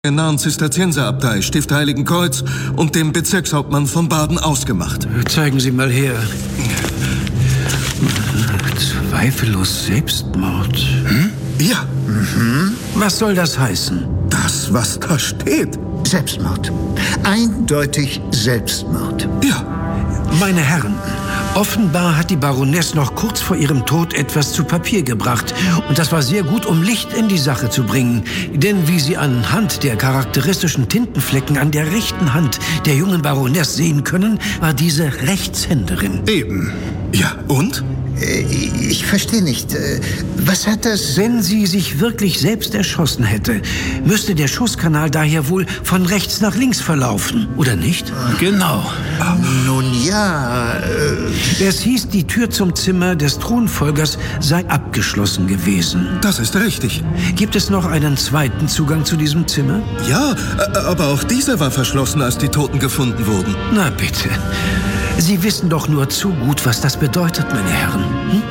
der nahen Zisterzienserabtei, Stift Heiligenkreuz und dem Bezirkshauptmann von Baden ausgemacht. Zeigen Sie mal her. Zweifellos Selbstmord. Ja. Was soll das heißen? Das, was da steht. Selbstmord. Eindeutig Selbstmord. Ja. Meine Herren, offenbar hat die Baroness noch kurz vor ihrem Tod etwas zu Papier gebracht. Und das war sehr gut, um Licht in die Sache zu bringen. Denn wie Sie anhand der charakteristischen Tintenflecken an der rechten Hand der jungen Baroness sehen können, war diese Rechtshänderin. Eben. Ja, und? Ich verstehe nicht. Was hat das... Wenn sie sich wirklich selbst erschossen hätte, müsste der Schusskanal daher wohl von rechts nach links verlaufen, oder nicht? Genau. Nun ja... Es hieß, die Tür zum Zimmer des Thronfolgers sei abgeschlossen gewesen. Das ist richtig. Gibt es noch einen zweiten Zugang zu diesem Zimmer? Ja, aber auch dieser war verschlossen, als die Toten gefunden wurden. Na bitte. Sie wissen doch nur zu gut, was das bedeutet, meine Herren.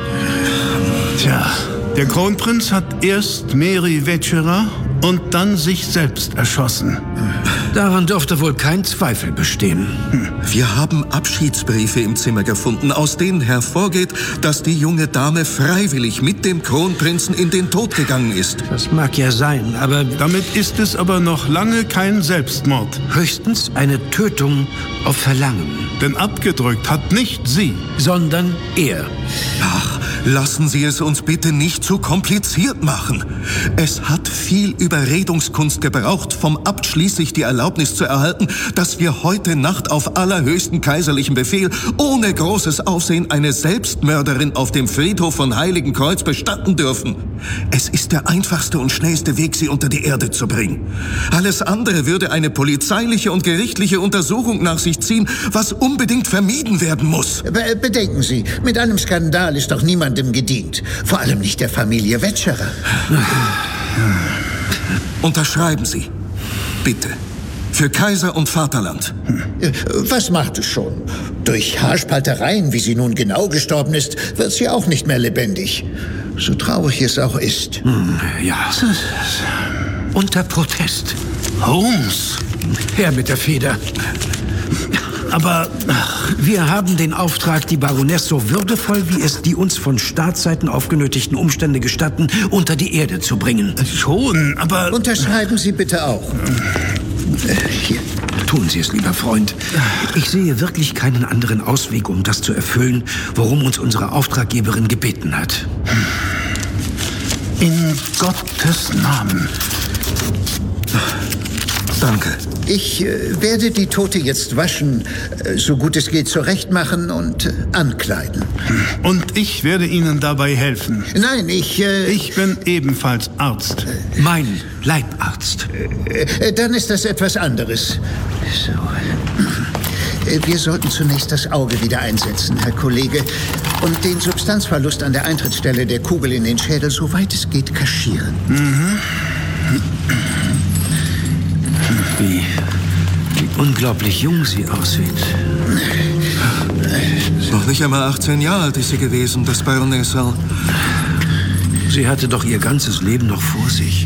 Tja, der Kronprinz hat erst Mary Vetscherer und dann sich selbst erschossen. Daran dürfte wohl kein Zweifel bestehen. Wir haben Abschiedsbriefe im Zimmer gefunden, aus denen hervorgeht, dass die junge Dame freiwillig mit dem Kronprinzen in den Tod gegangen ist. Das mag ja sein, aber... Damit ist es aber noch lange kein Selbstmord. Höchstens eine Tötung auf Verlangen. Denn abgedrückt hat nicht sie, sondern er. Ach, lassen Sie es uns bitte nicht zu kompliziert machen. Es hat viel Überredungskunst gebraucht, vom Abt schließlich die Erlaubnis zu erhalten, dass wir heute Nacht auf allerhöchsten kaiserlichen Befehl ohne großes Aufsehen eine Selbstmörderin auf dem Friedhof von Heiligenkreuz bestatten dürfen. Es ist der einfachste und schnellste Weg, sie unter die Erde zu bringen. Alles andere würde eine polizeiliche und gerichtliche Untersuchung nach sich ziehen, was unbedingt vermieden werden muss. Bedenken Sie, mit einem Skandal ist doch niemandem gedient. Vor allem nicht der Familie Vetscherer. Unterschreiben Sie. Bitte. Für Kaiser und Vaterland. Was macht es schon? Durch Haarspaltereien, wie sie nun genau gestorben ist, wird sie auch nicht mehr lebendig. So traurig es auch ist. Ja. Unter Protest. Holmes. Her mit der Feder. Aber wir haben den Auftrag, die Baroness so würdevoll, wie es die uns von Staatsseiten aufgenötigten Umstände gestatten, unter die Erde zu bringen. Schon, aber... Unterschreiben Sie bitte auch. Hier, tun Sie es, lieber Freund. Ich sehe wirklich keinen anderen Ausweg, um das zu erfüllen, worum uns unsere Auftraggeberin gebeten hat. In Gottes Namen. Danke. Ich werde die Tote jetzt waschen, so gut es geht zurechtmachen und ankleiden. Und ich werde Ihnen dabei helfen. Nein, ich bin ebenfalls Arzt. Mein Leibarzt. Dann ist das etwas anderes. So. Wir sollten zunächst das Auge wieder einsetzen, Herr Kollege, und den Substanzverlust an der Eintrittsstelle der Kugel in den Schädel, soweit es geht, kaschieren. Wie unglaublich jung sie aussieht. Noch nicht einmal 18 Jahre alt ist sie gewesen, das Baronessal. Sie hatte doch ihr ganzes Leben noch vor sich.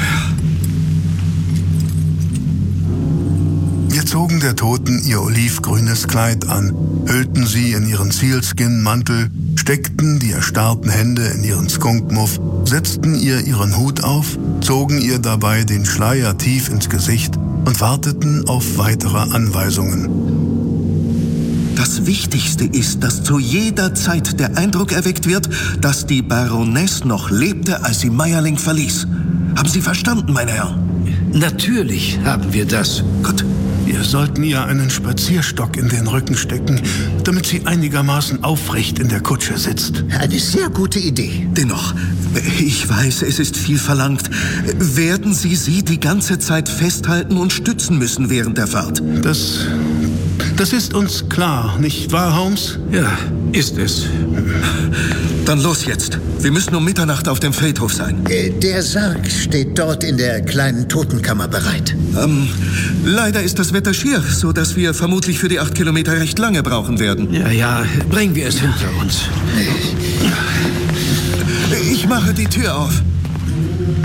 Wir zogen der Toten ihr olivgrünes Kleid an, hüllten sie in ihren Sealskin-Mantel, steckten die erstarrten Hände in ihren Skunkmuff, setzten ihr ihren Hut auf, zogen ihr dabei den Schleier tief ins Gesicht und warteten auf weitere Anweisungen. Das Wichtigste ist, dass zu jeder Zeit der Eindruck erweckt wird, dass die Baroness noch lebte, als sie Meierling verließ. Haben Sie verstanden, meine Herren? Natürlich haben wir das. Gut. Wir sollten ihr einen Spazierstock in den Rücken stecken, damit sie einigermaßen aufrecht in der Kutsche sitzt. Eine sehr gute Idee. Dennoch, ich weiß, es ist viel verlangt. Werden Sie sie die ganze Zeit festhalten und stützen müssen während der Fahrt? Das ist uns klar, nicht wahr, Holmes? Ja, ist es. Dann los jetzt. Wir müssen um Mitternacht auf dem Friedhof sein. Der Sarg steht dort in der kleinen Totenkammer bereit. Leider ist das Wetter schier, so dass wir vermutlich für die 8 Kilometer recht lange brauchen werden. Ja, bringen wir es hinter uns. Ich mache die Tür auf.